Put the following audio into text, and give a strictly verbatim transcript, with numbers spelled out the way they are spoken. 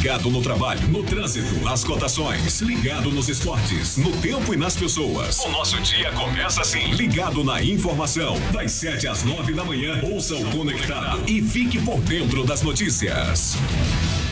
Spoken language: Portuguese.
Ligado no trabalho, no trânsito, nas cotações. Ligado nos esportes, no tempo e nas pessoas. O nosso dia começa assim. Ligado na informação. Das sete às nove da manhã, ouça o Conectado e fique por dentro das notícias.